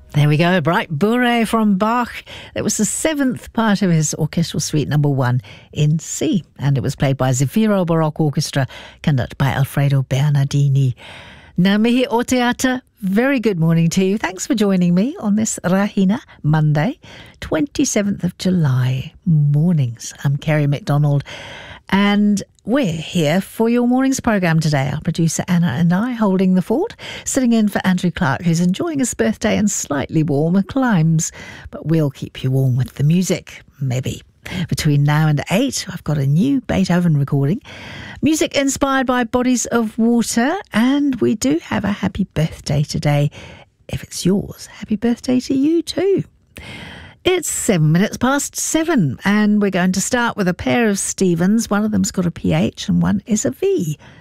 There we go, Bright Bourrée from Bach. That was the seventh part of his orchestral suite number 1 in C, and it was played by Zefiro Baroque Orchestra, conducted by Alfredo Bernardini. Now, mihi o te ata, very good morning to you. Thanks for joining me on this Rahina Monday, 27th of July mornings. I'm Kerry McDonald, and we're here for your morning's programme today. Our producer Anna and I holding the fort, sitting in for Andrew Clark, who's enjoying his birthday in slightly warmer climes. But we'll keep you warm with the music, maybe. Between now and 8, I've got a new Beethoven recording. Music inspired by bodies of water. And we do have a happy birthday today. If it's yours, happy birthday to you too. It's 7 minutes past 7, and we're going to start with a pair of Stevens. One of them's got a PH and one is a V.